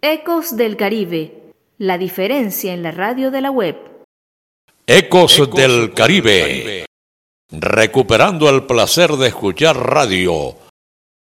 Ecos del Caribe, la diferencia en la radio de la web. Ecos del Caribe, recuperando el placer de escuchar radio